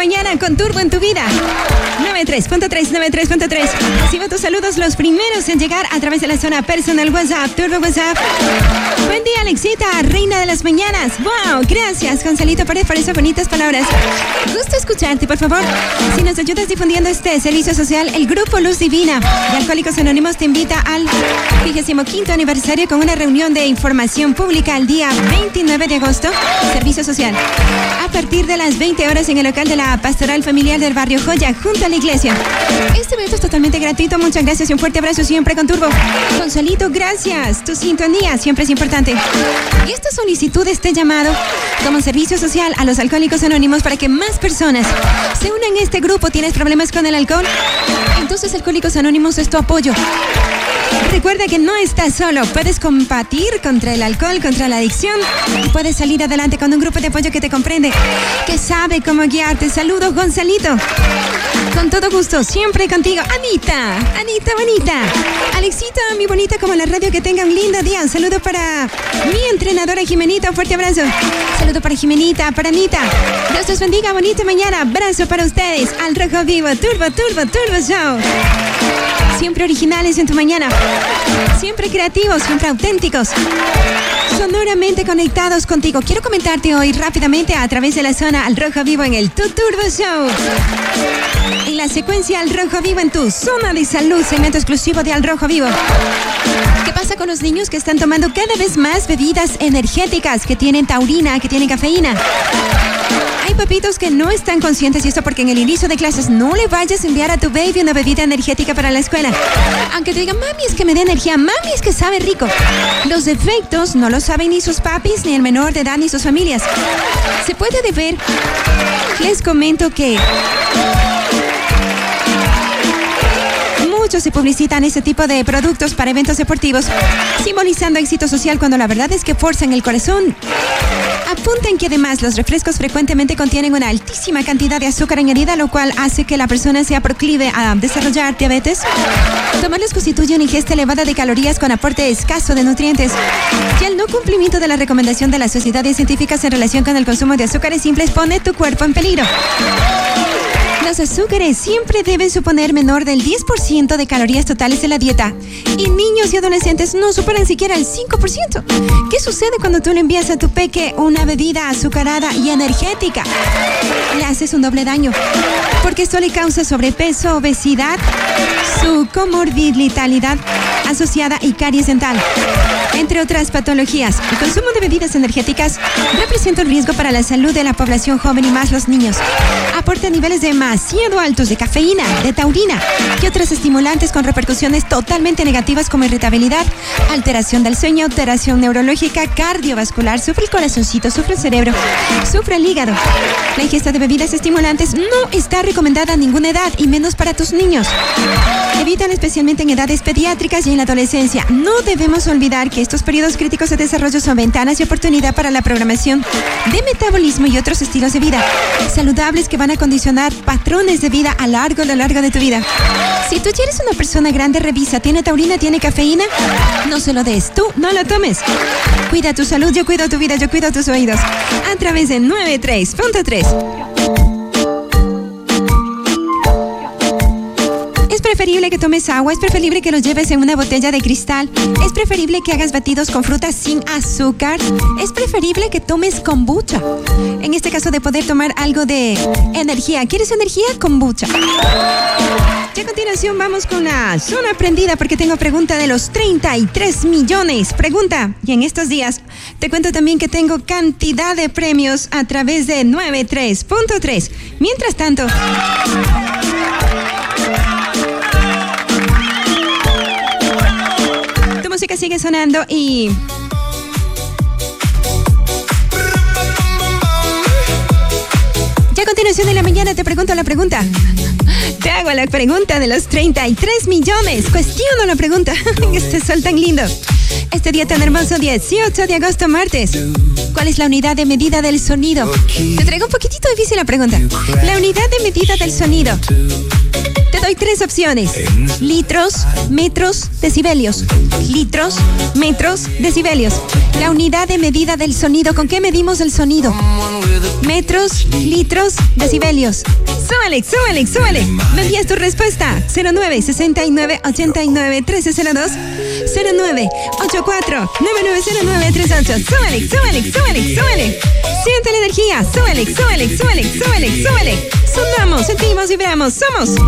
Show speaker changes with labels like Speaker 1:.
Speaker 1: mañana con Turbo en tu vida. 93.3. Recibo tus saludos, los primeros en llegar a través de la zona personal WhatsApp, Turbo WhatsApp. Buen día, Alexita, reina de las mañanas. Wow, gracias, Gonzalito Pared, por esas bonitas palabras. Gusto escucharte, por favor. Si nos ayudas difundiendo este servicio social, el Grupo Luz Divina de Alcohólicos Anónimos te invita al 25º aniversario con una reunión de información pública el día 29 de agosto. Servicio social. A partir de las 20 horas en el local de la Pastoral Familiar del Barrio Joya, junto a la iglesia. Este evento es totalmente gratuito. Muchas gracias y un fuerte abrazo siempre con Turbo. Gonzalito, gracias. Tu sintonía siempre es importante. Y esta solicitud, este llamado como servicio social a los Alcohólicos Anónimos para que más personas se unan a este grupo. ¿Tienes problemas con el alcohol? Entonces Alcohólicos Anónimos es tu apoyo. Recuerda que no estás solo, puedes combatir contra el alcohol, contra la adicción y puedes salir adelante con un grupo de apoyo que te comprende, que sabe cómo guiarte. Saludos, Gonzalito. Con todo gusto, siempre contigo. Anita, bonita. Alexita, mi bonita como la radio, que tenga un lindo día. Un saludo para mi entrenadora Jimenita, un fuerte abrazo. Saludo para Jimenita, para Anita. Dios los bendiga, bonita mañana. Abrazo para ustedes. Al Rojo Vivo, Turbo Show. Siempre originales en tu mañana. Siempre creativos, siempre auténticos. Sonoramente conectados contigo. Quiero comentarte hoy rápidamente a través de la zona Al Rojo Vivo en el Turbo Show. En la secuencia Al Rojo Vivo en tu zona de salud, segmento exclusivo de Al Rojo Vivo. ¿Qué pasa con los niños que están tomando cada vez más bebidas energéticas que tienen taurina, que tienen cafeína? Hay papitos que no están conscientes, y esto porque en el inicio de clases no le vayas a enviar a tu baby una bebida energética para la escuela. Aunque te digan, mami, es que me da energía, mami, es que sabe rico. Los efectos no lo saben ni sus papis, ni el menor de edad, ni sus familias. Se puede deber, les comento que muchos se publicitan este tipo de productos para eventos deportivos, simbolizando éxito social, cuando la verdad es que forzan el corazón. Apunten que además los refrescos frecuentemente contienen una altísima cantidad de azúcar añadida, lo cual hace que la persona sea proclive a desarrollar diabetes. Tomarlos constituye una ingesta elevada de calorías con aporte escaso de nutrientes. Y el no cumplimiento de la recomendación de las sociedades científicas en relación con el consumo de azúcares simples pone tu cuerpo en peligro. Los azúcares siempre deben suponer menor del 10% de calorías totales en la dieta. Y niños y adolescentes no superan siquiera el 5%. ¿Qué sucede cuando tú le envías a tu peque una bebida azucarada y energética? Le haces un doble daño, porque esto le causa sobrepeso, obesidad, su comorbilidad asociada y caries dental, entre otras patologías. El consumo de bebidas energéticas representa un riesgo para la salud de la población joven y más los niños. Aporta niveles demasiado altos de cafeína, de taurina y otros estimulantes con repercusiones totalmente negativas como irritabilidad, alteración del sueño, alteración neurológica, cardiovascular, sufre el corazoncito, sufre el cerebro, sufre el hígado. La ingesta de bebidas estimulantes no está recomendada a ninguna edad y menos para tus niños. Evitan especialmente en edades pediátricas y en la adolescencia. No debemos olvidar que estos periodos críticos de desarrollo son ventanas de oportunidad para la programación de metabolismo y otros estilos de vida saludables que van a condicionar patrones de vida a lo largo de tu vida. Si tú ya eres una persona grande, revisa, ¿tiene taurina, tiene cafeína? No se lo des, tú no lo tomes. Cuida tu salud, yo cuido tu vida, yo cuido tus oídos. A través de 93.3. Es preferible que tomes agua, es preferible que lo lleves en una botella de cristal, es preferible que hagas batidos con frutas sin azúcar, es preferible que tomes kombucha. En este caso, de poder tomar algo de energía. ¿Quieres energía? Kombucha. Y a continuación vamos con la zona prendida, porque tengo pregunta de los 33 millones. Pregunta. Y en estos días te cuento también que tengo cantidad de premios a través de 93.3. Mientras tanto, tu música sigue sonando y ya a continuación de la mañana te pregunto la pregunta. Te hago la pregunta de los 33 millones. Cuestiono la pregunta. Este sol tan lindo. Este día tan hermoso, 18 de agosto, martes. ¿Cuál es la unidad de medida del sonido? Te traigo un poquitito difícil la pregunta. La unidad de medida del sonido. Te doy 3 opciones. Litros, metros, decibelios. Litros, metros, decibelios. La unidad de medida del sonido. ¿Con qué medimos el sonido? Metros, litros, decibelios. Súbele. Me envías tu respuesta. 0969891302. 0984-990938. Súbele. Siente la energía. Súbele. Sumamos, sentimos, vibramos. Somos